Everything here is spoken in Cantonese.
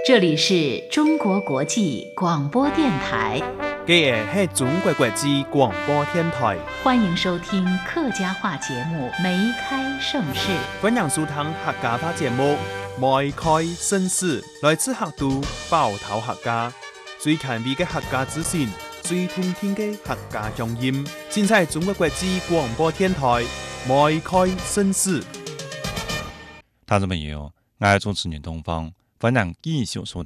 这里是中国国际广播电台， 这是中国国际广播电台， 欢迎收听客家话节目《梅开盛世》。 欢迎收听客家话节目《梅开盛世》，来自客都包头客家，最前卫的客家资讯，最通天的客家乡音，尽在中国国际广播电台《梅开盛世》。 听众朋友，我是主持人东方，欢迎继续收听